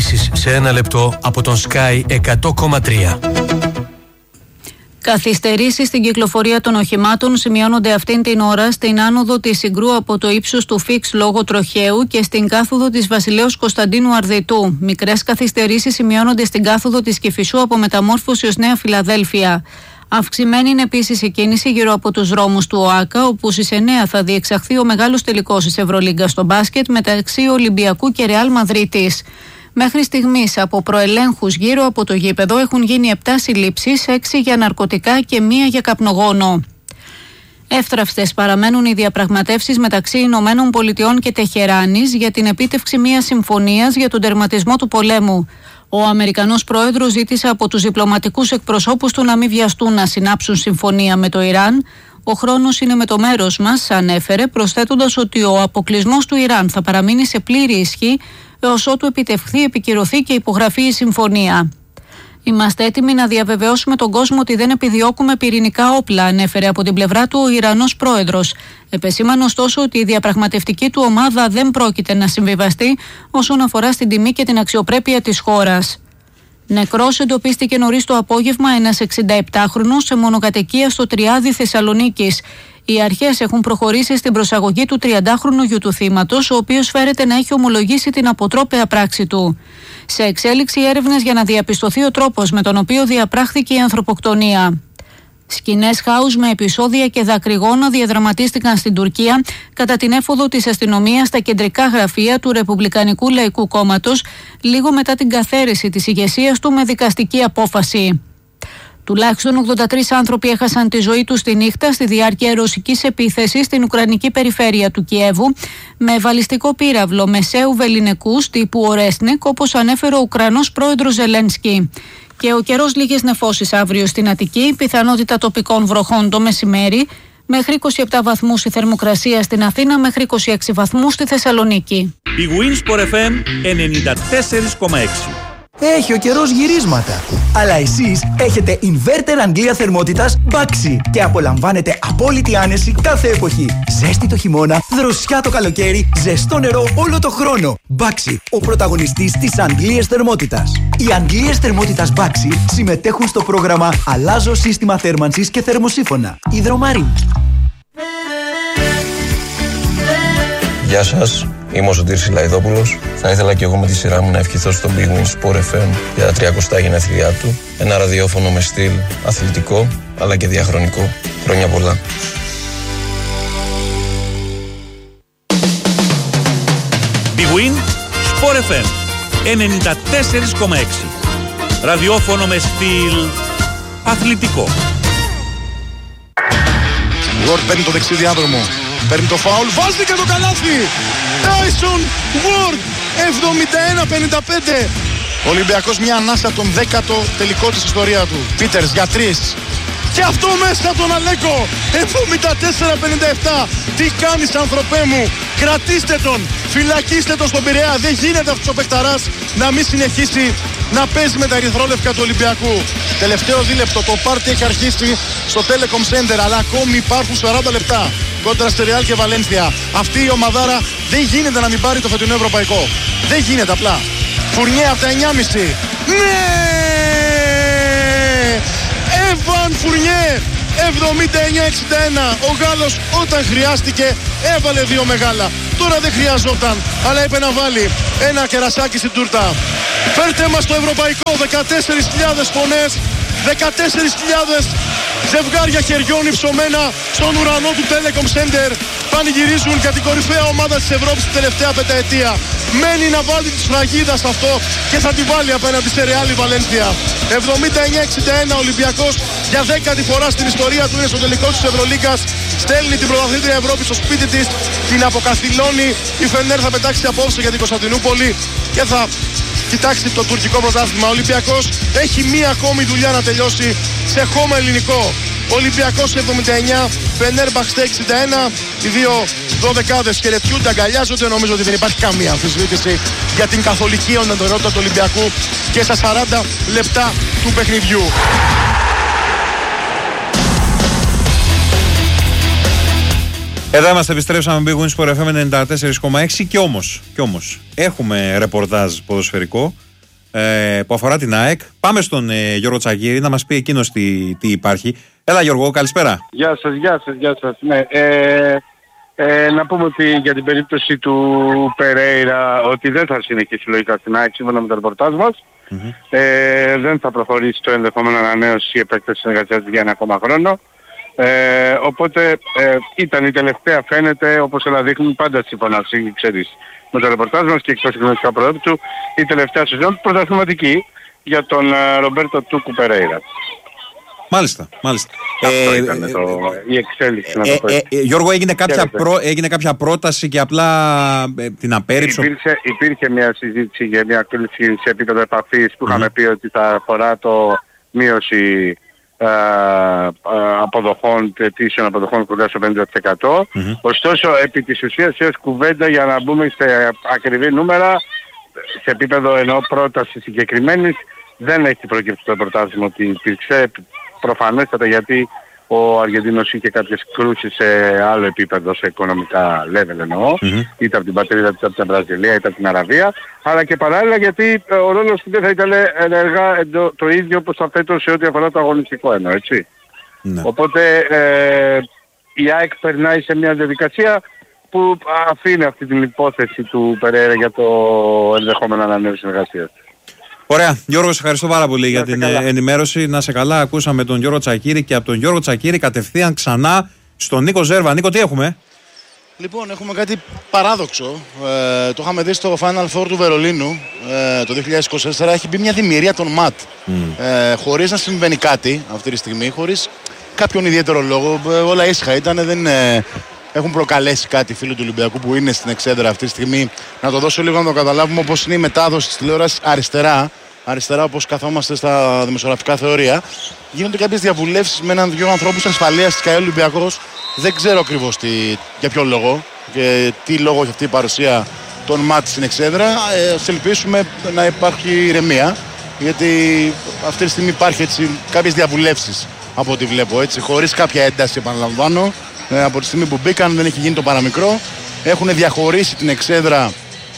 ειδήσεις σε 1 λεπτό από τον Sky 100,3. Καθυστερήσεις στην κυκλοφορία των οχημάτων σημειώνονται αυτήν την ώρα στην άνοδο της Συγκρού από το ύψος του Φίξ λόγω τροχαίου και στην κάθοδο της Βασιλέως Κωνσταντίνου Αρδιτού. Μικρές καθυστερήσεις σημειώνονται στην κάθοδο της Κηφισού από Μεταμόρφωση ως Νέα Φιλαδέλφια. Αυξημένη είναι επίσης η κίνηση γύρω από τους δρόμους του ΟΑΚΑ, όπου στις 9 θα διεξαχθεί ο μεγάλος τελικός της Ευρωλίγκα στο μπάσκετ μεταξύ Ολυμπιακού και Ρεάλ Μαδρίτης. Μέχρι στιγμής από προελέγχους γύρω από το γήπεδο έχουν γίνει 7 συλλήψεις, 6 για ναρκωτικά και 1 για καπνογόνο. Εύθραυστες παραμένουν οι διαπραγματεύσεις μεταξύ Ηνωμένων Πολιτειών και Τεχεράνης για την επίτευξη μιας συμφωνίας για τον τερματισμό του πολέμου. Ο Αμερικανός πρόεδρος ζήτησε από τους διπλωματικούς εκπροσώπους του να μην βιαστούν να συνάψουν συμφωνία με το Ιράν. Ο χρόνος είναι με το μέρος μας, ανέφερε, προσθέτοντας ότι ο αποκλεισμός του Ιράν θα παραμείνει σε πλήρη ισχύ έως ότου επιτευχθεί, επικυρωθεί και υπογραφεί η συμφωνία. Είμαστε έτοιμοι να διαβεβαιώσουμε τον κόσμο ότι δεν επιδιώκουμε πυρηνικά όπλα, ανέφερε από την πλευρά του ο Ιρανός πρόεδρος. Επεσήμανε ωστόσο ότι η διαπραγματευτική του ομάδα δεν πρόκειται να συμβιβαστεί όσον αφορά στην τιμή και την αξιοπρέπεια της χώρας. Νεκρός εντοπίστηκε νωρίς το απόγευμα ένας 67χρονος σε μονοκατοικία στο Τριάδι Θεσσαλονίκης. Οι αρχές έχουν προχωρήσει στην προσαγωγή του 30χρονου γιου του θύματος, ο οποίος φέρεται να έχει ομολογήσει την αποτρόπαια πράξη του. Σε εξέλιξη έρευνες για να διαπιστωθεί ο τρόπος με τον οποίο διαπράχθηκε η ανθρωποκτονία. Σκηνές χάους με επεισόδια και δακρυγόνα διαδραματίστηκαν στην Τουρκία κατά την έφοδο της αστυνομίας στα κεντρικά γραφεία του Ρεπουμπλικανικού Λαϊκού Κόμματος, λίγο μετά την καθαίρεση της ηγεσίας του με δικαστική απόφαση. Τουλάχιστον 83 άνθρωποι έχασαν τη ζωή τους τη νύχτα στη διάρκεια ρωσικής επίθεσης στην ουκρανική περιφέρεια του Κιέβου με βαλιστικό πύραυλο μεσαίου βεληνικούς τύπου Ορέσνικ, όπως ανέφερε ο Ουκρανός πρόεδρος Ζελένσκι. Και ο καιρός, λίγες νεφώσεις αύριο στην Αττική, πιθανότητα τοπικών βροχών το μεσημέρι, μέχρι 27 βαθμούς η θερμοκρασία στην Αθήνα, μέχρι 26 βαθμούς στη Θεσσαλονίκη. Η Winsport FM 94,6. Έχει ο καιρός γυρίσματα. Αλλά εσείς έχετε inverter Αγγλία θερμότητας Baxi και απολαμβάνετε απόλυτη άνεση κάθε εποχή. Ζέστη το χειμώνα, δροσιά το καλοκαίρι, ζεστό νερό όλο το χρόνο. Baxi, ο πρωταγωνιστής της Αγγλίας θερμότητας. Οι Αγγλίες θερμότητας Baxi συμμετέχουν στο πρόγραμμα Αλλάζω σύστημα θέρμανσης και θερμοσύφωνα. Υδρομάριν. Γεια σας, είμαι ο Σωτήρης Ηλαϊδόπουλος. Θα ήθελα και εγώ με τη σειρά μου να ευχηθώ στον Big Win Sport FM για τα 30 γενέθλιά του. Ένα ραδιόφωνο με στυλ αθλητικό αλλά και διαχρονικό. Χρόνια πολλά. Big Win Sport FM 94,6. Ραδιόφωνο με στυλ αθλητικό. Ward παίρνει το δεξί διάδρομο. Παίρνει το φάουλ, βάζει και το καλάθι! Tyson Ward, 71-55. Ολυμπιακός μια ανάσα τον 10ο τελικό της ιστορία του. Πίτερς για 3. Και αυτό μέσα τον Αλέκο, 74-57. Τι κάνεις άνθρωπέ μου, κρατήστε τον, φυλακίστε τον στον Πειραιά. Δεν γίνεται αυτός ο παιχταράς να μην συνεχίσει να παίζει με τα ερυθρόλευκα του Ολυμπιακού. Τελευταίο δίλεπτο, το πάρτι έχει αρχίσει στο Telecom Center, αλλά ακόμη υπάρχουν 40 λεπτά κόντρα στη Ρεάλ και Βαλένθια. Αυτή η ομαδάρα δεν γίνεται να μην πάρει το φετινό ευρωπαϊκό. Δεν γίνεται απλά. Φουρνιέ από τα 9,5. Ναι! Εβαν Φουρνιέ, 79-61. Ο Γάλλος όταν χρειάστηκε έβαλε 2 μεγάλα. Τώρα δεν χρειαζόταν, αλλά είπε να βάλει ένα κερασάκι στην τούρτα. Φέρτε μας το ευρωπαϊκό, 14.000 φωνές, 14.000 ζευγάρια χεριών υψωμένα στον ουρανό του Telecom Center πανηγυρίζουν για την κορυφαία ομάδα της Ευρώπης την τελευταία πενταετία. Μένει να βάλει τη σφραγίδα σε αυτό και θα τη βάλει απέναντι σε Ρεάλ Βαλένθια. 79-61 Ολυμπιακός για 10η φορά στην ιστορία του είναι στο τελικό της Ευρωλίγκας. Στέλνει την πρωταθλήτρια Ευρώπη στο σπίτι της, την αποκαθιλώνει. Η Φενέρ θα πετάξει απόψε για την Κωνσταντινούπολη και θα κοιτάξει το τουρκικό πρωτάθλημα. Ο Ολυμπιακός έχει μία ακόμη δουλειά να τελειώσει σε χώμα ελληνικό. Ολυμπιακός 79, Φενέρμπαχτσε 61. Οι δύο δωδεκάδες χαιρετιούνται, αγκαλιάζονται. Νομίζω ότι δεν υπάρχει καμία αμφισβήτηση για την καθολική οντοτηρότητα του Ολυμπιακού και στα 40 λεπτά του παιχνιδιού. Εδώ είμαστε, επιστρέψαμε Big Win Sport FM 94,6 και όμως έχουμε ρεπορτάζ ποδοσφαιρικό που αφορά την ΑΕΚ. Πάμε στον Γιώργο Τσακίρη να μας πει εκείνος τι υπάρχει. Έλα Γιώργο, καλησπέρα. Γεια σας. Ναι. Να πούμε ότι για την περίπτωση του Περέιρα ότι δεν θα συνεχίσει λογικά στην ΑΕΚ σύμφωνα με το ρεπορτάζ μας. Δεν θα προχωρήσει το ενδεχόμενο ανανέωση ή επέκταση συνεργασίας για ένα ακόμα χρόνο. Οπότε ήταν η τελευταία, φαίνεται, όπως όλα δείχνουν, πάντα σύμφωνα, ξέρεις, με το ρεπορτάζ μας και εκτός εκνοτικά προέπτου, η τελευταία σεζόν πρωταθληματική για τον Ρομπέρτο Τούκου Περέιρα. Μάλιστα. Αυτό ήταν η εξέλιξη, να το πω. Γιώργο, έγινε κάποια πρόταση και απλά την απέρριψε. Υπήρχε μια συζήτηση για μια κλήση σε επίπεδο επαφής που είχαμε πει ότι θα αφορά το μείωση αποδοχών, αιτήσεων αποδοχών κοντά στο 50%. Ωστόσο, επί της ουσίας, έως κουβέντα για να μπούμε σε ακριβή νούμερα, σε επίπεδο ενώ πρόταση συγκεκριμένης, δεν έχει προκύψει το προτάσμα ότι υπήρξε προφανέστατα γιατί ο Αργεντίνος είχε κάποιες κρούσεις σε άλλο επίπεδο, σε οικονομικά level εννοώ, είτε από την πατρίδα είτε από την Βραζιλία είτε από την Αραβία, αλλά και παράλληλα γιατί ο ρόλος του δεν θα ήταν ενεργά το ίδιο όπως θα θέτω σε ό,τι αφορά το αγωνιστικό εννοώ, έτσι. Οπότε η ΑΕΚ περνάει σε μια διαδικασία που αφήνει αυτή την υπόθεση του Περέιρα για το ενδεχόμενο ανανέωση συνεργασίας. Ωραία. Γιώργο, σε ευχαριστώ πάρα πολύ για την ενημέρωση. Να σε καλά. Ακούσαμε τον Γιώργο Τσακίρη και από τον Γιώργο Τσακίρη κατευθείαν ξανά στον Νίκο Ζέρβα. Νίκο, τι έχουμε? Λοιπόν, έχουμε κάτι παράδοξο. Το είχαμε δει στο Final Four του Βερολίνου το 2024. Έχει μπει μια δημιουργία των ΜΑΤ. Χωρίς να συμβαίνει κάτι αυτή τη στιγμή, χωρίς κάποιον ιδιαίτερο λόγο. Όλα ήσυχα ήταν. Δεν έχουν προκαλέσει κάτι φίλοι του Ολυμπιακού που είναι στην εξέδρα αυτή τη στιγμή. Να το δώσω λίγο να το καταλάβουμε όπως είναι η μετάδοση της τηλεόρασης αριστερά όπως καθόμαστε στα δημοσιογραφικά θεωρία. Γίνονται κάποιες διαβουλεύσεις με έναν-δυο ανθρώπους ασφαλείας της ΚΑΕ Ολυμπιακός. Δεν ξέρω ακριβώς για ποιο λόγο και τι λόγο έχει αυτή η παρουσία των ΜΑΤ στην εξέδρα. Ας ελπίσουμε να υπάρχει ηρεμία, γιατί αυτή τη στιγμή υπάρχει έτσι κάποιες διαβουλεύσεις από ό,τι βλέπω, έτσι, χωρίς κάποια ένταση, επαναλαμβάνω. Από τη στιγμή που μπήκαν δεν έχει γίνει το παραμικρό. Έχουν διαχωρίσει την εξέδρα,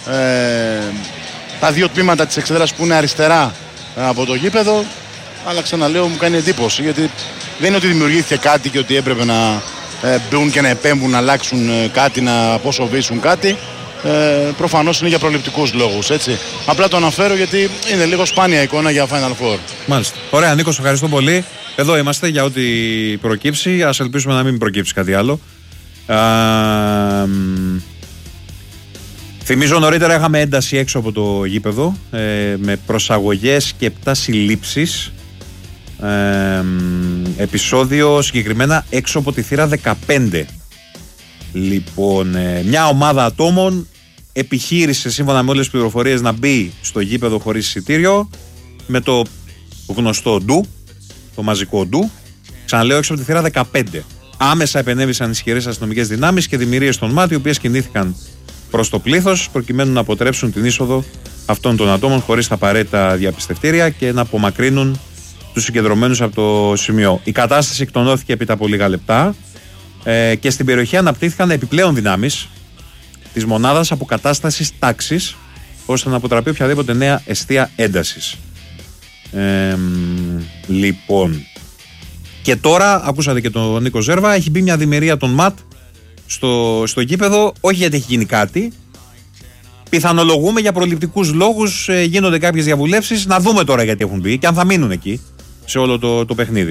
τα δύο τμήματα της εξέδρας που είναι αριστερά από το γήπεδο. Αλλά ξαναλέω, μου κάνει εντύπωση, γιατί δεν είναι ότι δημιουργήθηκε κάτι και ότι έπρεπε να μπουν και να επέμβουν, να αλλάξουν κάτι, να αποσοβήσουν κάτι. Προφανώς είναι για προληπτικούς λόγους, έτσι. Απλά το αναφέρω γιατί είναι λίγο σπάνια εικόνα για Final Four. Μάλιστα. Ωραία, Νίκο, σε ευχαριστώ πολύ. Εδώ είμαστε για ό,τι προκύψει. Ας ελπίσουμε να μην προκύψει κάτι άλλο. Θυμίζω νωρίτερα είχαμε ένταση έξω από το γήπεδο με προσαγωγές και 7 συλλήψεις. Επεισόδιο συγκεκριμένα έξω από τη θύρα 15. Λοιπόν, μια ομάδα ατόμων επιχείρησε σύμφωνα με όλες τις πληροφορίες να μπει στο γήπεδο χωρίς εισιτήριο με το γνωστό ντου, το μαζικό ντου. Ξαναλέω, έξω από τη θύρα 15. Άμεσα επενέβησαν ισχυρές αστυνομικές δυνάμεις και δημιουργίες των ΜΑΤ, οι οποίες κινήθηκαν προς το πλήθος προκειμένου να αποτρέψουν την είσοδο αυτών των ατόμων χωρίς τα απαραίτητα διαπιστευτήρια και να απομακρύνουν τους συγκεντρωμένους από το σημείο. Η κατάσταση εκτονώθηκε επί από λίγα λεπτά και στην περιοχή αναπτύχθηκαν επιπλέον δυνάμεις της μονάδας αποκατάστασης τάξης ώστε να αποτραπεί οποιαδήποτε νέα εστία έντασης. Λοιπόν, και τώρα ακούσατε και τον Νίκο Ζέρβα, έχει μπει μια δημιουργία των ΜΑΤ στο γήπεδο, όχι γιατί έχει γίνει κάτι, πιθανολογούμε για προληπτικούς λόγους, γίνονται κάποιες διαβουλεύσεις, να δούμε τώρα γιατί έχουν μπει και αν θα μείνουν εκεί σε όλο το παιχνίδι.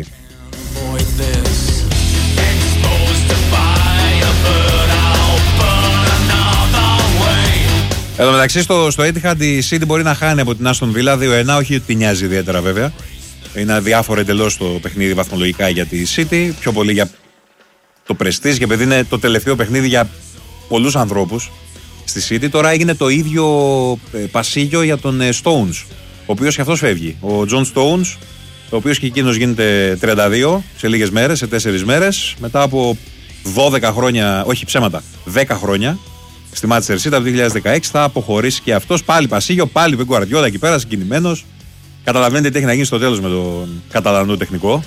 Εδώ μεταξύ στο Etihad η City μπορεί να χάνει από την Aston Villa 2-1, όχι ότι την νοιάζει ιδιαίτερα βέβαια. Είναι αδιάφορο εντελώς το παιχνίδι βαθμολογικά για τη City, πιο πολύ για το prestige, και επειδή είναι το τελευταίο παιχνίδι για πολλούς ανθρώπους στη City. Τώρα έγινε το ίδιο πασίγιο για τον Stones, ο οποίος και αυτός φεύγει. Ο John Stones, ο οποίος και εκείνος γίνεται 32 σε λίγες μέρες, σε 4 μέρες, μετά από 12 χρόνια, όχι ψέματα, 10 χρόνια στη Manchester City από το 2016 θα αποχωρήσει και αυτός. Πάλι πασίγιο, πάλι Pep Guardiola εκεί πέρα συγκινημένος. Καταλαβαίνετε τι έχει να γίνει στο τέλος με τον Καταλανό τεχνικό.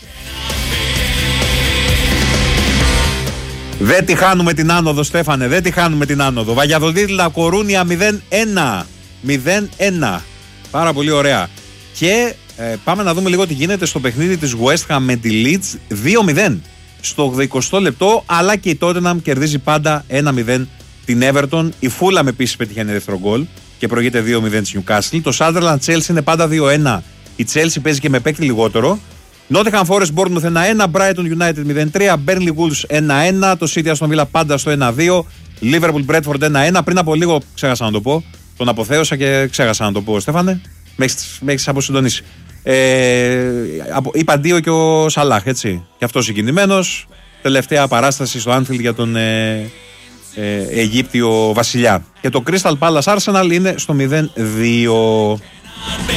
Δεν τη χάνουμε την άνοδο, Στέφανε, δεν τη χάνουμε την άνοδο. Βαγιαδολίδη Λα Κορούνια 0-1. 0-1. Πάρα πολύ ωραία. Και πάμε να δούμε λίγο τι γίνεται στο παιχνίδι της West Ham με τη Leeds. 2-0 στο 80 λεπτό, αλλά και η Tottenham κερδίζει πάντα 1-0 την Everton. Η Fulham επίσης πετυχαίνει δεύτερο γκολ και προηγείται 2-0 της Newcastle. Το Sunderland Chelsea είναι πάντα 2-1. Η Chelsea παίζει και με παίκτη λιγότερο. Nottingham Forest Bournemouth 1-1. Brighton United 0-3. Burnley Wolves 1-1. Το City Aston Villa πάντα στο 1-2. Liverpool Bradford 1-1. Πριν από λίγο ξέχασα να το πω. Τον αποθέωσα και ξέχασα να το πω, Στέφανε. Με έχεις αποσυντονίσει. Είπα δύο και ο Σαλάχ, έτσι. Και αυτός συγκινημένος. Τελευταία παράσταση στο Anfield για τον Αιγύπτιο βασιλιά. Και το Crystal Palace Arsenal είναι στο 0-2.